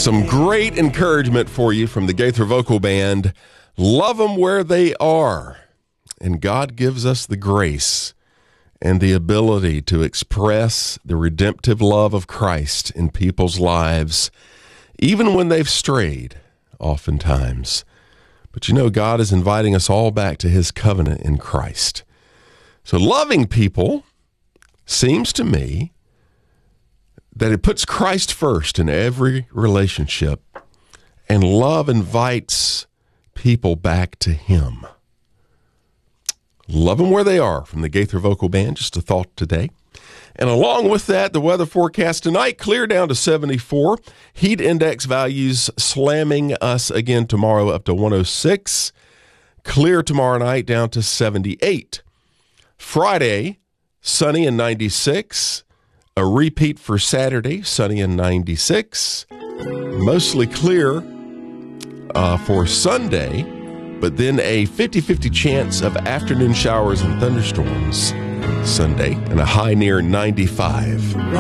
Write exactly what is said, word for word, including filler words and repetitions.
Some great encouragement for you from the Gaither Vocal Band. Love them where they are. And God gives us the grace and the ability to express the redemptive love of Christ in people's lives, even when they've strayed, oftentimes. But you know, God is inviting us all back to his covenant in Christ. So loving people seems to me that it puts Christ first in every relationship, and love invites people back to him. Love them where they are from the Gaither Vocal Band. Just a thought today. And along with that, the weather forecast tonight, clear down to seventy-four. Heat index values slamming us again tomorrow up to one oh six. Clear tomorrow night down to seventy-eight. Friday, sunny and ninety-six. A repeat for Saturday, sunny and ninety-six. Mostly clear uh, for Sunday, but then a fifty-fifty chance of afternoon showers and thunderstorms Sunday, and a high near ninety-five.